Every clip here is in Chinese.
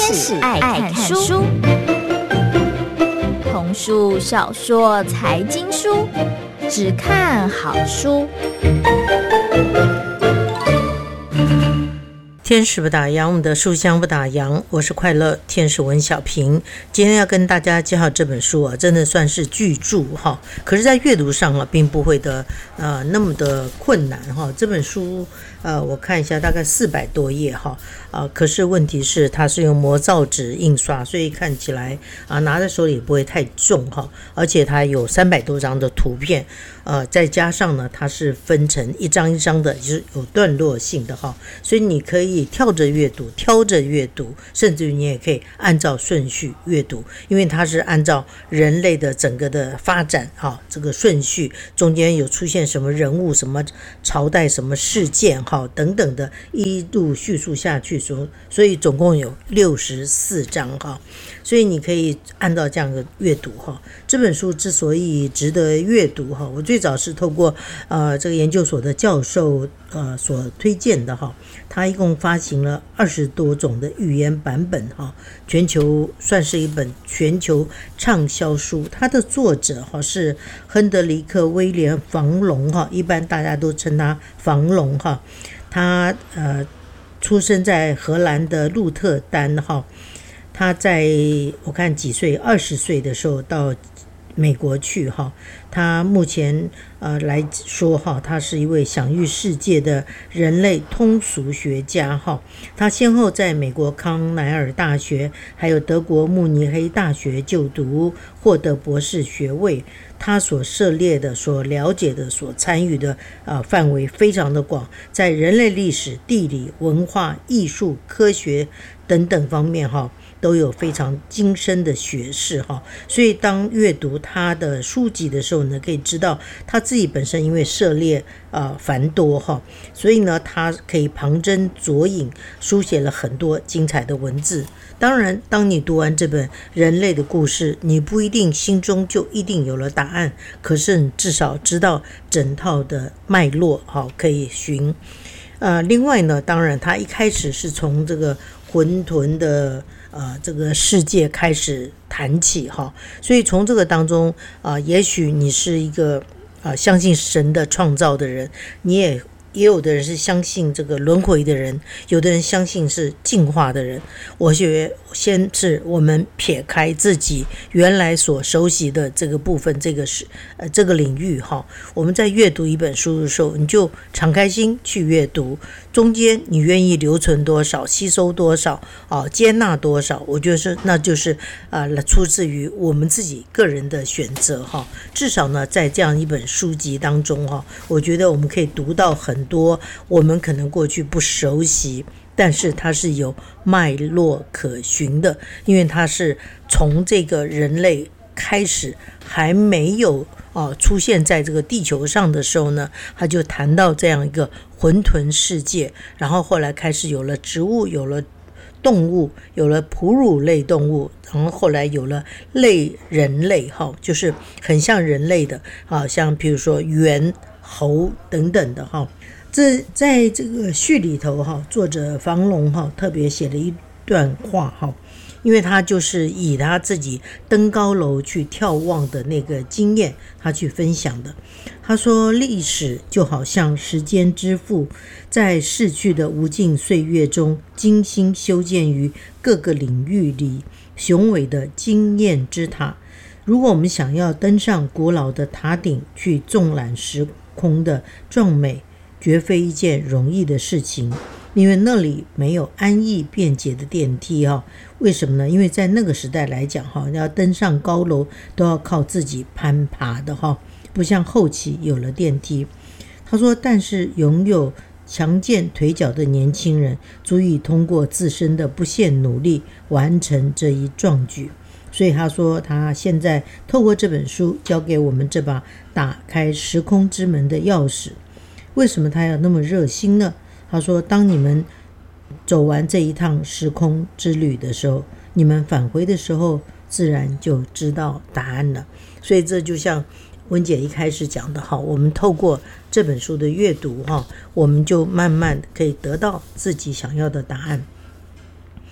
使爱看书，童书、小说、财经书，只看好书。 天使不打烊，我们的书香不打烊。我是快乐天使文小平，今天要跟大家介绍这本书真的算是巨著哈。可是，在阅读上并不会的那么的困难哈。这本书我看一下，大概400多页哈可是问题是它是用模造纸印刷，所以看起来拿在手里也不会太重哈。而且它有300多张的图片，再加上呢，它是分成一张一张的，就是有段落性的哈，所以你可以跳着阅读，挑着阅读，甚至于你也可以按照顺序阅读，因为它是按照人类的整个的发展这个顺序，中间有出现什么人物、什么朝代、什么事件等等的，一路叙述下去，所以总共有64章所以你可以按照这样的阅读这本书之所以值得阅读我最早是透过这个研究所的教授所推荐的他一共发行了20多种的语言版本全球算是一本全球畅销书。他的作者是亨德里克·威廉·房龙一般大家都称他房龙他出生在荷兰的鹿特丹他在我看几岁20岁的时候到美国去他目前来说他是一位享誉世界的人类通俗学家他先后在美国康奈尔大学还有德国慕尼黑大学就读，获得博士学位。他所涉猎的、所了解的、所参与的范围非常的广，在人类历史、地理、文化、艺术、科学等等方面都有非常精深的学识所以当阅读他的书籍的时候呢，可以知道他自己本身因为涉猎繁多所以呢他可以旁征左引，书写了很多精彩的文字。当然当你读完这本人类的故事，你不一定心中就一定有了答案，可是你至少知道整套的脉络可以寻。另外呢，当然他一开始是从这个混沌的这个世界开始谈起所以从这个当中也许你是一个相信神的创造的人，你也有的人是相信这个轮回的人，有的人相信是进化的人。我觉得先是我们撇开自己原来所熟悉的这个部分，这个领域我们在阅读一本书的时候，你就敞开心去阅读，中间你愿意留存多少、吸收多少接纳多少，我觉得那就是出自于我们自己个人的选择至少呢，在这样一本书籍当中我觉得我们可以读到很多我们可能过去不熟悉，但是它是有脉络可循的，因为它是从这个人类开始还没有出现在这个地球上的时候呢，他就谈到这样一个混沌世界，然后后来开始有了植物，有了动物，有了哺乳类动物，然后后来有了人类就是很像人类的像比如说猿、猴等等的这在这个序里头作者房龙特别写了一段话因为他就是以他自己登高楼去眺望的那个经验他去分享的。他说历史就好像时间之父，在逝去的无尽岁月中精心修建于各个领域里雄伟的经验之塔。如果我们想要登上古老的塔顶去纵览时空的壮美，绝非一件容易的事情，因为那里没有安逸便捷的电梯为什么呢？因为在那个时代来讲要登上高楼都要靠自己攀爬的不像后期有了电梯。他说但是拥有强健腿脚的年轻人足以通过自身的不懈努力完成这一壮举。所以他说他现在透过这本书交给我们这把打开时空之门的钥匙。为什么他要那么热心呢？他说当你们走完这一趟时空之旅的时候，你们返回的时候自然就知道答案了。所以这就像温姐一开始讲的我们透过这本书的阅读我们就慢慢可以得到自己想要的答案。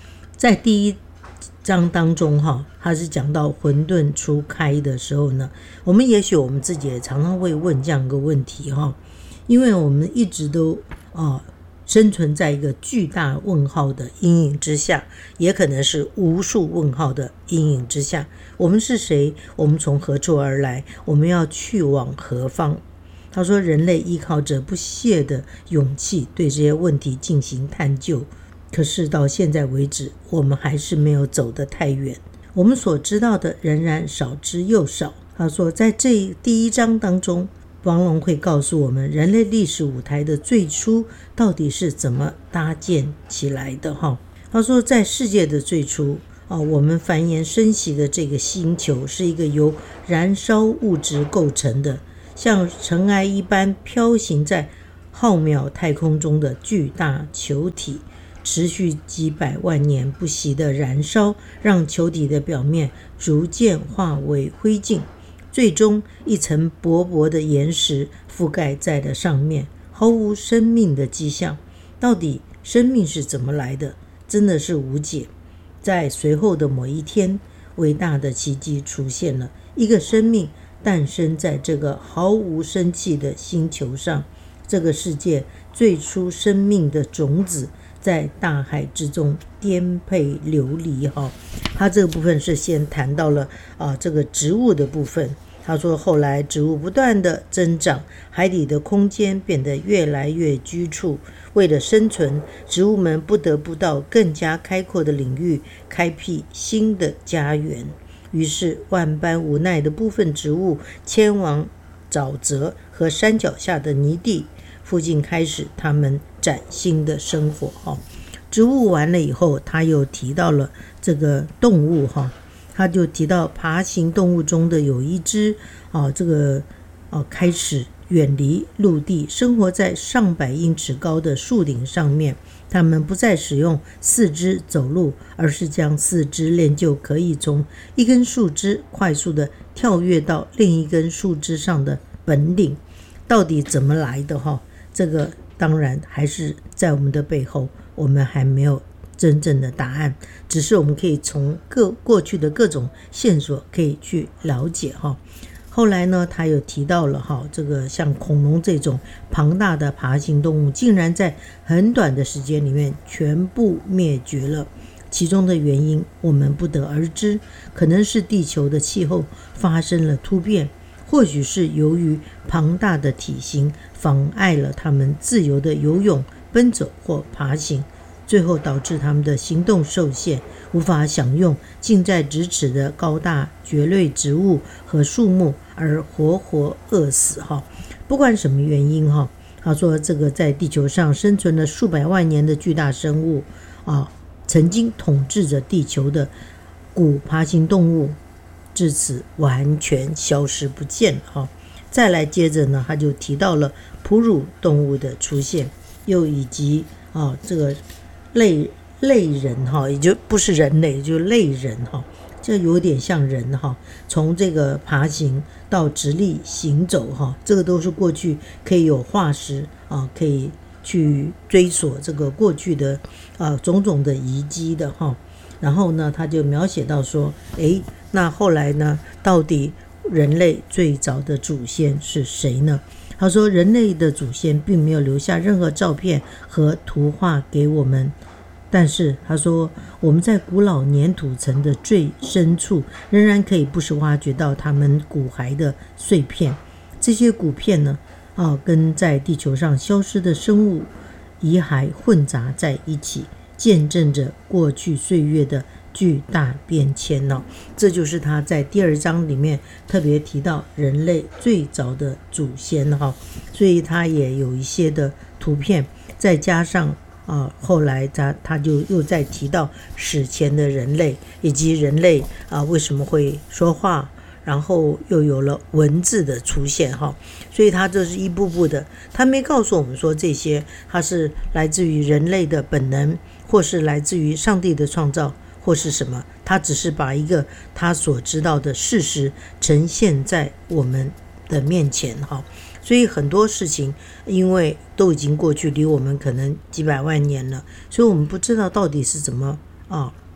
在第一章当中他是讲到混沌初开的时候呢，也许我们自己也常常会问这样一个问题因为我们一直都生存在一个巨大问号的阴影之下，也可能是无数问号的阴影之下。我们是谁？我们从何处而来？我们要去往何方？他说，人类依靠着不懈的勇气对这些问题进行探究，可是到现在为止，我们还是没有走得太远。我们所知道的仍然少之又少。他说，在这第一章当中，王龙会告诉我们人类历史舞台的最初到底是怎么搭建起来的他说，在世界的最初我们繁衍生息的这个星球是一个由燃烧物质构成的，像尘埃一般飘行在浩渺太空中的巨大球体，持续几百万年不息的燃烧，让球体的表面逐渐化为灰烬，最终一层薄薄的岩石覆盖在了上面，毫无生命的迹象。到底生命是怎么来的？真的是无解。在随后的某一天，伟大的奇迹出现了，一个生命诞生在这个毫无生气的星球上。这个世界最初生命的种子在大海之中颠沛流离他这个部分是先谈到了这个植物的部分。他说，后来植物不断的增长，海底的空间变得越来越局促，为了生存，植物们不得不到更加开阔的领域开辟新的家园。于是万般无奈的部分植物迁往沼泽和山脚下的泥地附近，开始他们崭新的生活植物完了以后，他又提到了这个动物他就提到爬行动物中的有一只开始远离陆地，生活在上百英尺高的树顶上面。他们不再使用四肢走路，而是将四肢练就可以从一根树枝快速的跳跃到另一根树枝上的本领。到底怎么来的这个当然还是在我们的背后，我们还没有真正的答案，只是我们可以从过去的各种线索可以去了解后来呢，他又提到了这个像恐龙这种庞大的爬行动物竟然在很短的时间里面全部灭绝了，其中的原因我们不得而知，可能是地球的气候发生了突变，或许是由于庞大的体型妨碍了它们自由的游泳、奔走或爬行，最后导致他们的行动受限，无法享用近在咫尺的高大蕨类植物和树木，而活活饿死不管什么原因他说这个在地球上生存了数百万年的巨大生物曾经统治着地球的古爬行动物至此完全消失不见再来接着呢，他就提到了哺乳动物的出现，又以及这个类人也就不是人类，就类人这有点像人从这个爬行到直立行走这个都是过去可以有化石可以去追索这个过去的种种的遗迹的然后呢，他就描写到说，那后来呢，到底人类最早的祖先是谁呢？他说，人类的祖先并没有留下任何照片和图画给我们，但是他说，我们在古老粘土层的最深处，仍然可以不时挖掘到他们骨骸的碎片。这些骨片呢，跟在地球上消失的生物遗骸混杂在一起，见证着过去岁月的巨大变迁这就是他在第2章里面特别提到人类最早的祖先所以他也有一些的图片，再加上后来他就又再提到史前的人类，以及人类为什么会说话，然后又有了文字的出现所以他这是一步步的，他没告诉我们说这些它是来自于人类的本能，或是来自于上帝的创造，或是什么，他只是把一个他所知道的事实呈现在我们的面前所以很多事情因为都已经过去，离我们可能几百万年了，所以我们不知道到底是怎么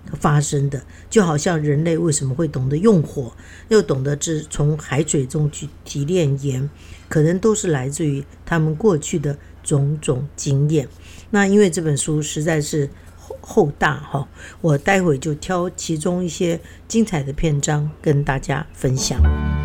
发生的。就好像人类为什么会懂得用火，又懂得从海水中去提炼盐，可能都是来自于他们过去的种种经验。那因为这本书实在是厚大，我待会就挑其中一些精彩的篇章跟大家分享。